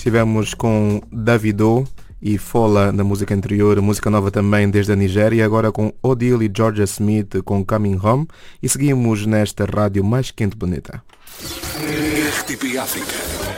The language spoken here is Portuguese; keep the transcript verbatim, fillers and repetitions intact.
estivemos com Davido e Fola na música anterior, música nova também desde a Nigéria, agora com Odile e Georgia Smith com Coming Home, e seguimos nesta rádio mais quente bonita. R T P África.